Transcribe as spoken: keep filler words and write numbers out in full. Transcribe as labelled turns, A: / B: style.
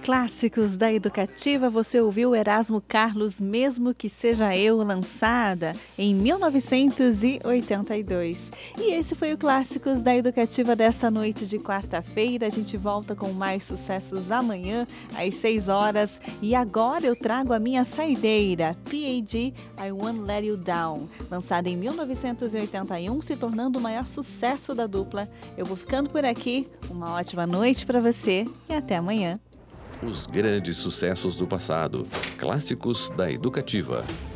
A: Clássicos da Educativa, você ouviu Erasmo Carlos, Mesmo Que Seja Eu, lançada em mil novecentos e oitenta e dois. E esse foi o Clássicos da Educativa desta noite de quarta-feira. A gente volta com mais sucessos amanhã, às seis horas. E agora eu trago a minha saideira, P A G, I Won't Let You Down, lançada em mil novecentos e oitenta e um, se tornando o maior sucesso da dupla. Eu vou ficando por aqui, uma ótima noite para você e até amanhã.
B: Os grandes sucessos do passado. Clássicos da Educativa.